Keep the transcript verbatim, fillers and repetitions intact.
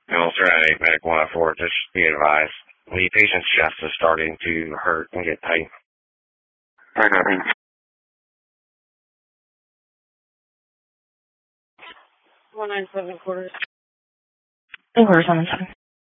Ultradic Medic one oh four, just be advised. The patient's chest is starting to hurt and get tight. I know. one nine seven quarters. Quarter seven seven.